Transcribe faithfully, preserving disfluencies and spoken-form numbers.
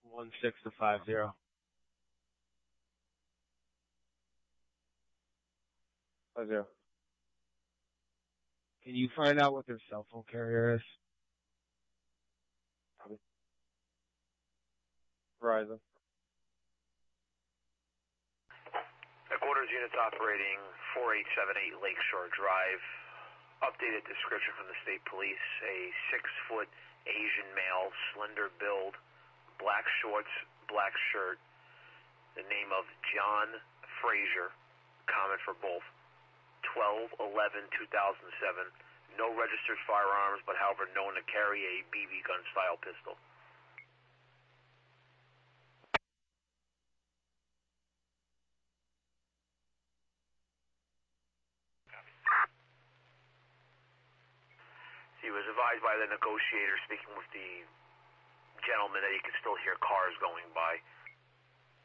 one six to five zero. Five zero. Can you find out what their cell phone carrier is? Probably. Verizon. Headquarters units operating four eight seven eight Lakeshore Drive. Updated description from the state police. A six-foot Asian male, slender build, black shorts, black shirt. The name of John Frazier, common for both. twelve eleven two thousand seven. No registered firearms, but however known to carry a B B gun style pistol. He was advised by the negotiator speaking with the gentleman that he could still hear cars going by.